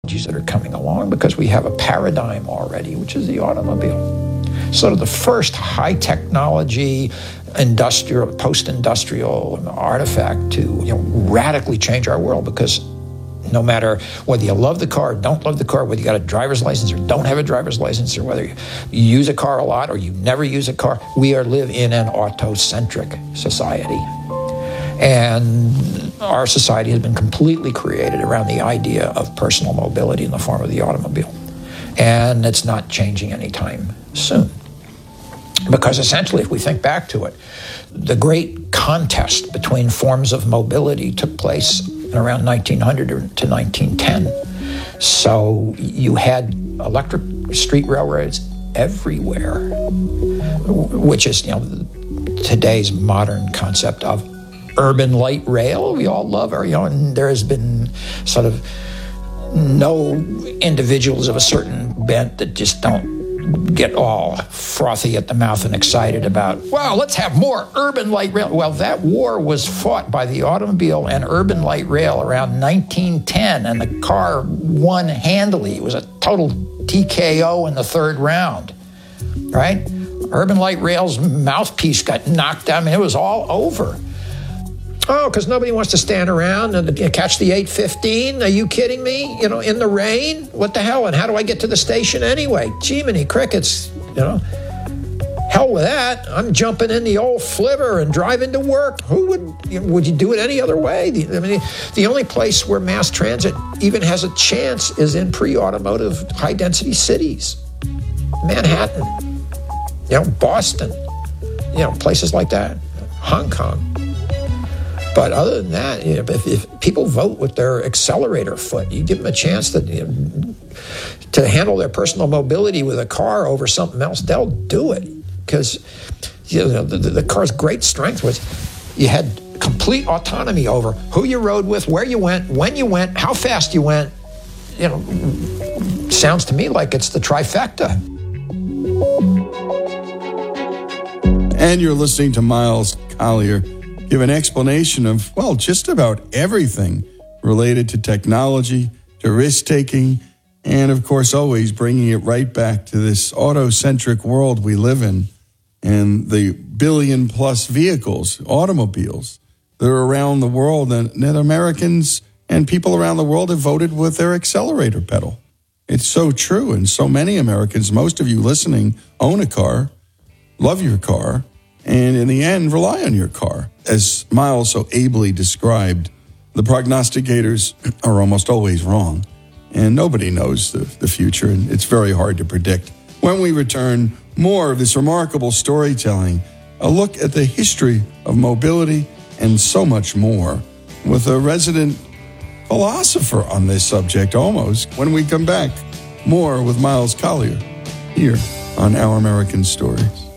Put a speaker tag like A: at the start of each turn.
A: that are coming along because we have a paradigm already, which is the automobile. Sort of the first high technology, industrial, post-industrial artifact to radically change our world, because no matter whether you love the car or don't love the car, whether you got a driver's license or don't have a driver's license, or whether you use a car a lot or you never use a car, we live in an autocentric society. And our society has been completely created around the idea of personal mobility in the form of the automobile. And it's not changing anytime soon. Because essentially, if we think back to it, the great contest between forms of mobility took place around 1900 to 1910. So you had electric street railroads everywhere, which is today's modern concept of urban light rail. We all love our, and there has been sort of no individuals of a certain bent that just don't get all frothy at the mouth and excited about, well, let's have more urban light rail. Well, that war was fought by the automobile and urban light rail around 1910, and the car won handily. It was a total TKO in the third round, right? Urban light rail's mouthpiece got knocked out. I mean, it was all over. Oh, because nobody wants to stand around and catch the 8:15? Are you kidding me? In the rain? What the hell? And how do I get to the station anyway? Jiminy crickets, hell with that. I'm jumping in the old flivver and driving to work. Who would you do it any other way? The only place where mass transit even has a chance is in pre-automotive high-density cities. Manhattan, Boston, places like that, Hong Kong. But other than that, if people vote with their accelerator foot, you give them a chance to handle their personal mobility with a car over something else, they'll do it. Because the car's great strength was you had complete autonomy over who you rode with, where you went, when you went, how fast you went. Sounds to me like it's the trifecta.
B: And you're listening to Miles Collier give an explanation of, just about everything related to technology, to risk-taking, and, of course, always bringing it right back to this auto-centric world we live in and the billion-plus vehicles, automobiles, that are around the world, and that Americans and people around the world have voted with their accelerator pedal. It's so true, and so many Americans, most of you listening, own a car, love your car, and in the end, rely on your car. As Miles so ably described, the prognosticators are almost always wrong, and nobody knows the future, and it's very hard to predict. When we return, more of this remarkable storytelling, a look at the history of mobility, and so much more, with a resident philosopher on this subject almost. When we come back, more with Miles Collier, here on Our American Stories.